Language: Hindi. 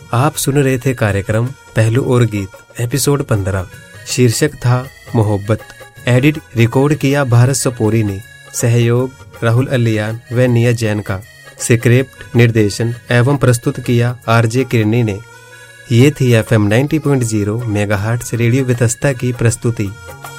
आप सुन रहे थे कार्यक्रम पहलू और गीत एपिसोड 15। शीर्षक था मोहब्बत। एडिट रिकॉर्ड किया भारत सपोरी ने। सहयोग राहुल अलियान व निया जैन का। स्क्रिप्ट निर्देशन एवं प्रस्तुत किया आरजे किरनी ने। ये थी FM 90.0 मेगाहर्ट्ज रेडियो वितस्ता की प्रस्तुति।